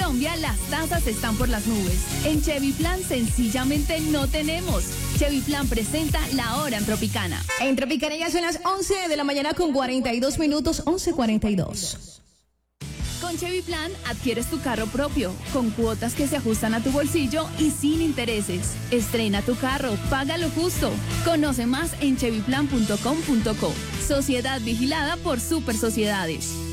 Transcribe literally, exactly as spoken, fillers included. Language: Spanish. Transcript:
Colombia las tasas están por las nubes. En Chevy Plan sencillamente no tenemos. Chevy Plan presenta La Hora en Tropicana. En Tropicana ya son las once de la mañana con cuarenta y dos minutos, once cuarenta y dos. Con Chevy Plan adquieres tu carro propio, con cuotas que se ajustan a tu bolsillo y sin intereses. Estrena tu carro, paga lo justo. Conoce más en chevy plan punto com punto co. Sociedad vigilada por Super Sociedades.